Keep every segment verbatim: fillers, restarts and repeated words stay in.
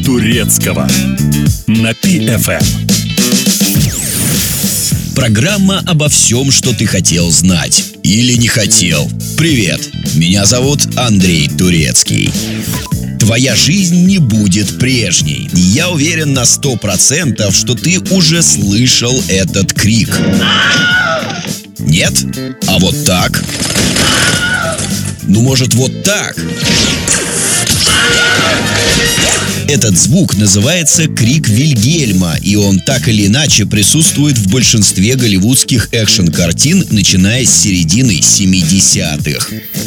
Турецкого на Пи эф эм. Программа обо всем, что ты хотел знать или не хотел. Привет, меня зовут Андрей Турецкий. Твоя жизнь не будет прежней. Я уверен на сто процентов, что ты уже слышал этот крик. Нет? А вот так? Ну, может, вот так? Этот звук называется крик Вильгельма, и он так или иначе присутствует в большинстве голливудских экшн-картин, начиная с середины семидесятых.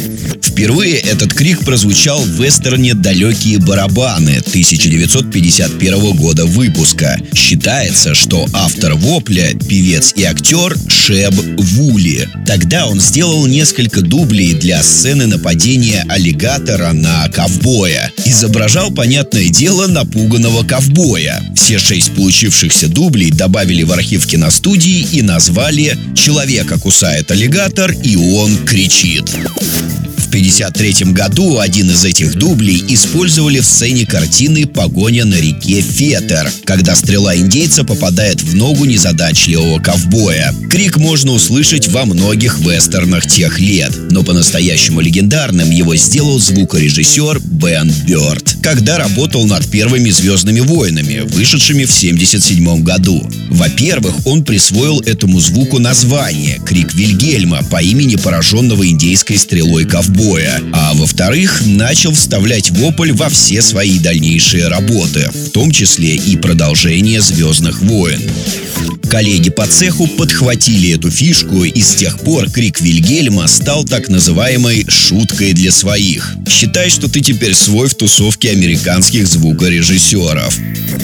Впервые этот крик прозвучал в вестерне «Далекие барабаны» тысяча девятьсот пятьдесят первого года выпуска. Считается, что автор вопля – певец и актер Шеб Вули. Тогда он сделал несколько дублей для сцены нападения аллигатора на ковбоя. Изображал, понятное дело, напуганного ковбоя. Все шесть получившихся дублей добавили в архив киностудии и назвали «Человека кусает аллигатор, и он кричит». В пятьдесят третьем году один из этих дублей использовали в сцене картины «Погоня на реке Фетер», когда стрела индейца попадает в ногу незадачливого ковбоя. Крик можно услышать во многих вестернах тех лет, но по-настоящему легендарным его сделал звукорежиссер Бен Бёрд, когда работал над первыми «Звездными войнами», вышедшими в семьдесят седьмом году. Во-первых, он присвоил этому звуку название — крик Вильгельма по имени пораженного индейской стрелой ковбоя. А во-вторых, начал вставлять вопль во все свои дальнейшие работы, в том числе и продолжение «Звездных войн». Коллеги по цеху подхватили эту фишку, и с тех пор крик Вильгельма стал так называемой «шуткой для своих». Считай, что ты теперь свой в тусовке американских звукорежиссеров.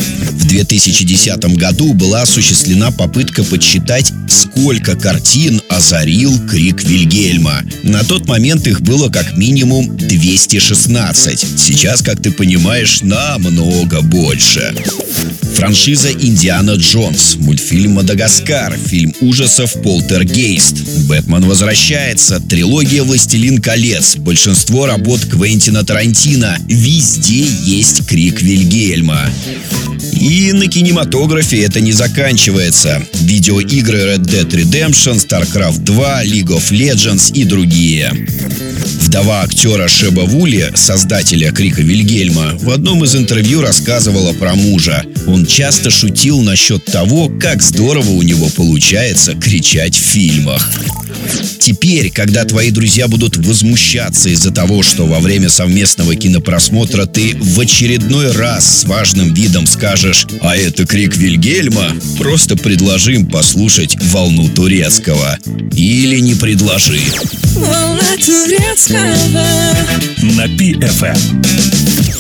В две тысячи десятом году была осуществлена попытка подсчитать, сколько картин озарил крик Вильгельма. На тот момент их было как минимум двести шестнадцать. Сейчас, как ты понимаешь, намного больше. Франшиза «Индиана Джонс», мультфильм «Мадагаскар», фильм ужасов «Полтергейст», «Бэтмен возвращается», трилогия «Властелин колец», большинство работ Квентина Тарантино — везде есть крик Вильгельма. И на кинематографе это не заканчивается. Видеоигры Red Dead Redemption, StarCraft два, League of Legends и другие. Вдова актера Шеба Вули, создателя крика Вильгельма, в одном из интервью рассказывала про мужа. Он часто шутил насчет того, как здорово у него получается кричать в фильмах. Теперь, когда твои друзья будут возмущаться из-за того, что во время совместного кинопросмотра ты в очередной раз с важным видом скажешь «А это крик Вильгельма», просто предложи им послушать «Волну турецкого». Или не предложи. Волна турецкого На Пи эф эм.